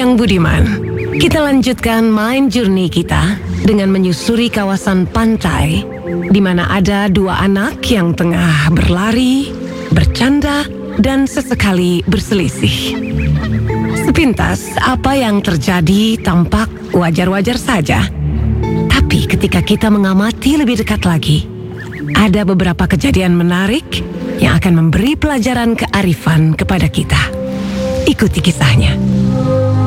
Yang budiman, kita lanjutkan mind journey kita dengan menyusuri kawasan pantai di mana ada dua anak yang tengah berlari, bercanda, dan sesekali berselisih. Sepintas, apa yang terjadi tampak wajar-wajar saja. Tapi ketika kita mengamati lebih dekat lagi, ada beberapa kejadian menarik yang akan memberi pelajaran kearifan kepada kita. Ikuti kisahnya.